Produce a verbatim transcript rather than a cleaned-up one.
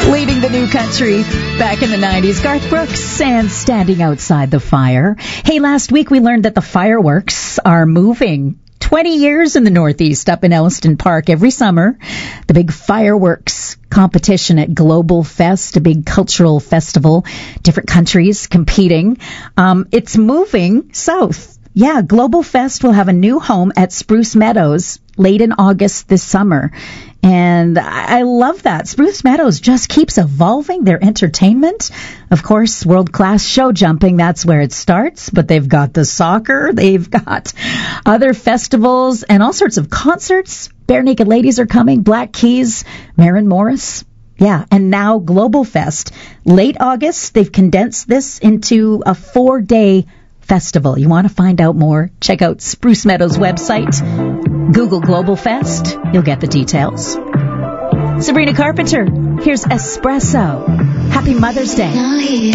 Leading the new country back in the nineties, Garth Brooks and Standing Outside the Fire. Hey, last week we learned that the fireworks are moving. twenty years in the Northeast up in Elliston Park every summer. The big fireworks competition at Global Fest, a big cultural festival, different countries competing. Um, it's moving south. Yeah, Global Fest will have a new home at Spruce Meadows late in August this summer. And I love that. Spruce Meadows just keeps evolving their entertainment. Of course, world-class show jumping, that's where it starts. But they've got the soccer, they've got other festivals, and all sorts of concerts. Bare Naked Ladies are coming, Black Keys, Maren Morris. Yeah, and now Global Fest. Late August, they've condensed this into a four-day festival. You want to find out more? Check out Spruce Meadows' website. Google Global Fest. You'll get the details. Sabrina Carpenter. Here's Espresso. Happy Mother's Day.